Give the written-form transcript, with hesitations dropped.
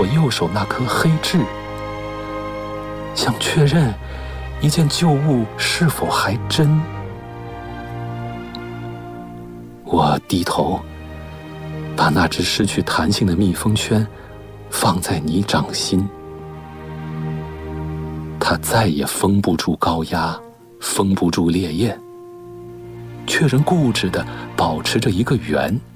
右手那颗黑痣，想确认一件旧物是否还真。我低头，把那只失去弹性的密封圈放在你掌心。它再也封不住高压，封不住烈焰，却仍固执地保持着一个圆。